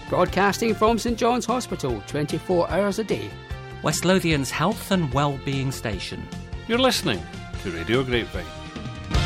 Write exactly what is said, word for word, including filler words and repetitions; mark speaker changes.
Speaker 1: broadcasting from St John's Hospital twenty-four hours a day.
Speaker 2: West Lothian's health and well-being station.
Speaker 3: You're listening to Radio Grapevine.